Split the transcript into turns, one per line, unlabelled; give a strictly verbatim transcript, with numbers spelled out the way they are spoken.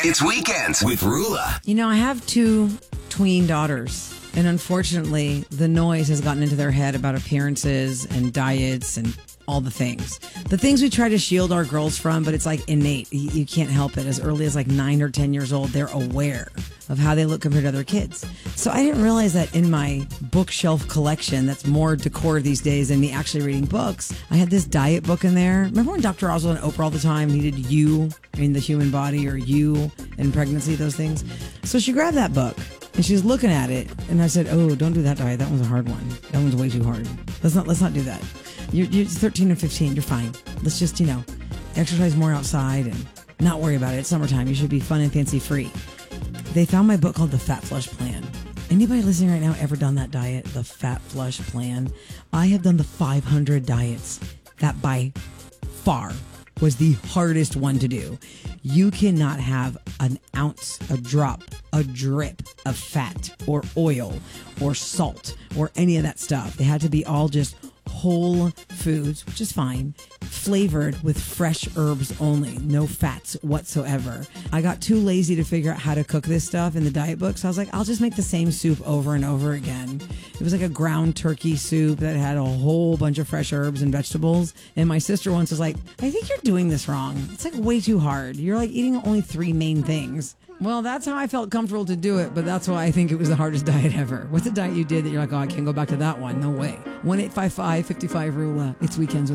It's Weekends with Rula.
You know, I have two tween daughters, and unfortunately, the noise has gotten into their head about appearances and diets and all the things. The things we try to shield our girls from, but it's like innate. You, you can't help it. As early as like nine or ten years old, they're aware of how they look compared to other kids. So I didn't realize that in my bookshelf collection, that's more decor these days than me actually reading books, I had this diet book in there. Remember when Doctor Oz and Oprah all the time needed you in the human body, or you in pregnancy, those things? So she grabbed that book and she was looking at it, and I said, "Oh, don't do that diet. That one's a hard one. That one's way too hard. Let's not let's not do that. You're, you're thirteen and fifteen. You're fine. Let's just, you know, exercise more outside and not worry about it. It's summertime. You should be fun and fancy free." They found my book called The Fat Flush Plan. Anybody listening right now ever done that diet, the Fat Flush Plan? I have done the five hundred diets. That by far was the hardest one to do. You cannot have an ounce, a drop, a drip of fat or oil or salt or any of that stuff. They had to be all just whole foods, which is fine, flavored with fresh herbs only, no fats whatsoever. I got too lazy to figure out how to cook this stuff in the diet book, so I was like, I'll just make the same soup over and over again. It was like a ground turkey soup that had a whole bunch of fresh herbs and vegetables, and my sister once was like, "I think you're doing this wrong. It's like way too hard. You're like eating only three main things." Well, that's how I felt comfortable to do it, but that's why I think it was the hardest diet ever. What's a diet you did that you're like, "Oh, I can't go back to that one"? No way. one eight five five, five five, R U L A. It's Weekends with